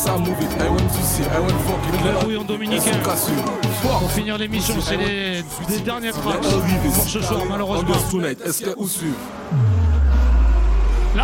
Ça move it, I want to see, I want fuck it. Le brouillon dominicain. Pour finir l'émission, c'est les dernières tracks pour ce soir, malheureusement. Est-ce que ou suivre?